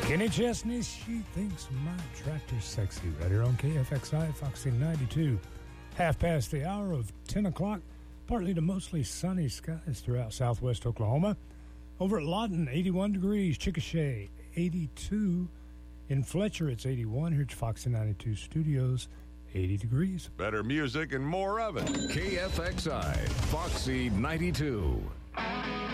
Kenny Chesney, she thinks my tractor's sexy. Right here on KFXI, Foxy 92. Half past the hour of 10 o'clock. Partly to mostly sunny skies throughout southwest Oklahoma. Over at Lawton, 81 degrees. Chickasha, 82. In Fletcher, it's 81. Here at Foxy 92 Studios, 80 degrees. Better music and more of it. KFXI, Foxy 92.